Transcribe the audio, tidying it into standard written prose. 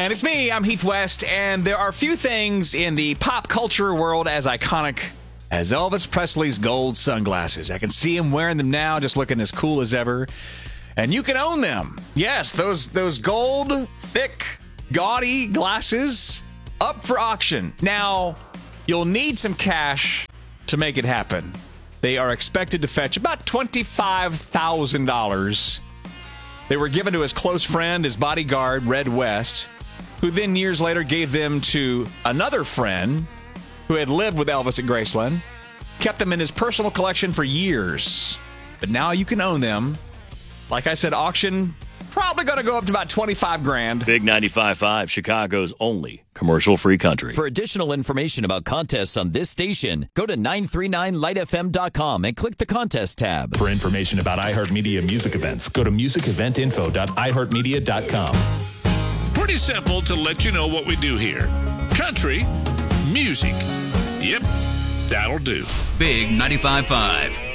And it's me, I'm Heath West, and there are few things in the pop culture world as iconic as Elvis Presley's gold sunglasses. I can see him wearing them now, just looking as cool as ever. And you can own them. Yes, those gold, thick, gaudy glasses up for auction. Now, you'll need some cash to make it happen. They are expected to fetch about $25,000. They were given to his close friend, his bodyguard, Red West, who then years later gave them to another friend who had lived with Elvis at Graceland, kept them in his personal collection for years. But now you can own them. Like I said, auction probably going to go up to about $25,000. Big 95.5, Chicago's only commercial-free country. For additional information about contests on this station, go to 939lightfm.com and click the contest tab. For information about iHeartMedia music events, go to musiceventinfo.iheartmedia.com. Pretty simple to let you know what we do here. Country music. Yep, that'll do. Big 95.5.